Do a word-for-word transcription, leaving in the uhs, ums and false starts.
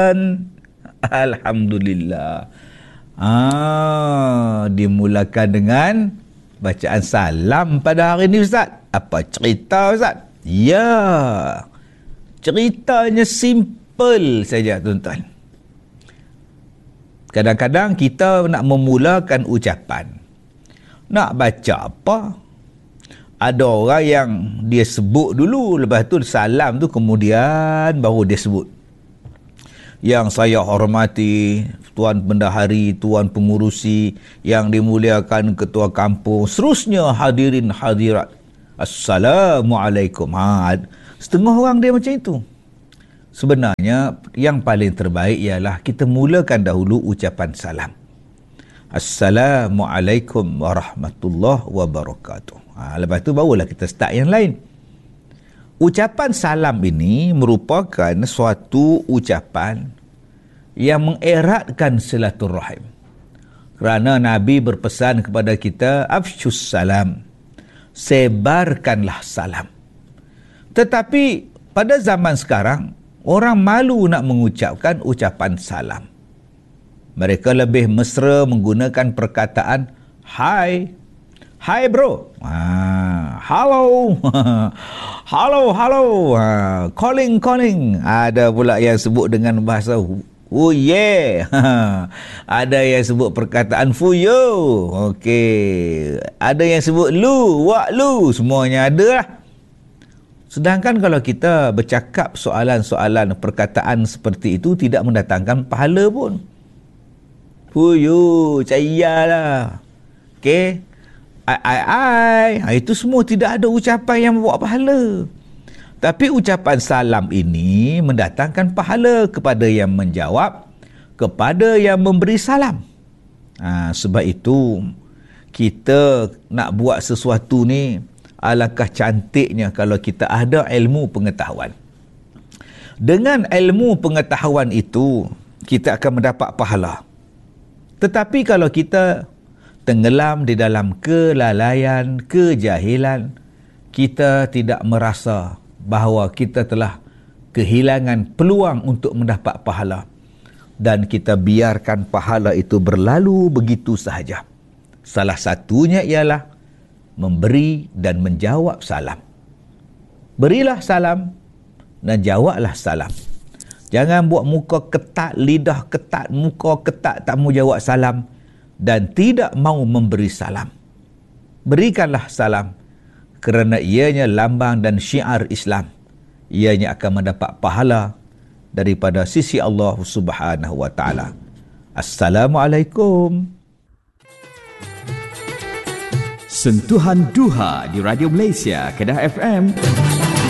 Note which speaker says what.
Speaker 1: Ustaz. Alhamdulillah. Ah, dimulakan dengan bacaan salam pada hari ini, Ustaz. Apa cerita, Ustaz? Ya, ceritanya simple saja, tuan-tuan. Kadang-kadang kita nak memulakan ucapan, nak baca apa, ada orang yang dia sebut dulu, lepas tu salam tu kemudian baru dia sebut. Yang saya hormati Tuan Bendahari, Tuan Pengurusi, yang dimuliakan Ketua Kampung, seterusnya hadirin hadirat, Assalamualaikum. Ha, setengah orang dia macam itu. Sebenarnya yang paling terbaik ialah kita mulakan dahulu ucapan salam. Assalamualaikum warahmatullahi wabarakatuh. Ha, lepas tu barulah kita start yang lain. Ucapan salam ini merupakan suatu ucapan yang mengeratkan silaturrahim. Kerana Nabi berpesan kepada kita, afsyus salam, sebarkanlah salam. Tetapi pada zaman sekarang, orang malu nak mengucapkan ucapan salam. Mereka lebih mesra menggunakan perkataan hi. Hi bro. Ha, hello. Hello, hello. Ha, calling, calling. Ada pula yang sebut dengan bahasa oh yeah. Ada yang sebut perkataan fuyo. Okey. Ada yang sebut lu, wak lu. Semuanya ada lah. Sedangkan kalau kita bercakap soalan-soalan perkataan seperti itu tidak mendatangkan pahala pun. Fuyo, cayalah. Okey. Ai ai ai. Ha, itu semua tidak ada ucapan yang membawa pahala. Tapi ucapan salam ini mendatangkan pahala kepada yang menjawab, kepada yang memberi salam. Ha, sebab itu kita nak buat sesuatu ni, alangkah cantiknya kalau kita ada ilmu pengetahuan. Dengan ilmu pengetahuan itu, kita akan mendapat pahala. Tetapi kalau kita tenggelam di dalam kelalaian, kejahilan, kita tidak merasa bahawa kita telah kehilangan peluang untuk mendapat pahala. Dan kita biarkan pahala itu berlalu begitu sahaja. Salah satunya ialah memberi dan menjawab salam. Berilah salam dan jawablah salam. Jangan buat muka ketat, lidah ketat, muka ketat, tak mau jawab salam dan tidak mau memberi salam. Berikanlah salam kerana ianya lambang dan syiar Islam. Ianya akan mendapat pahala daripada sisi Allah Subhanahu wa taala. Assalamualaikum.
Speaker 2: Sentuhan Duha di Radio Malaysia, Kedah F M.